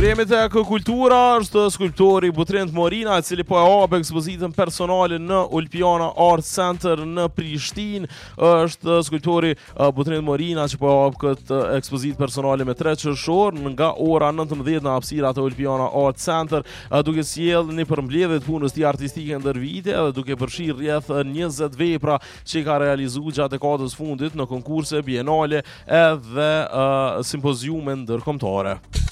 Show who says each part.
Speaker 1: Kthehemi tek kultura, është skulptori Butrend Morina, i cili po e hap ekspozitën personale në Ulpiana Art Center në Prishtinë. Është skulptori Butrend Morina që po e hap këtë ekspozitë personale me 3 qershor nga ora 19 në hapësirat e Ulpiana Art Center, duke sjellë një përmbledhje të punës tij artistike ndër vite dhe duke përfshirë rreth 20 vepra që ka realizuar gjatë dekadës fundit në konkurse, bienale edhe simpoziume ndërkombëtare.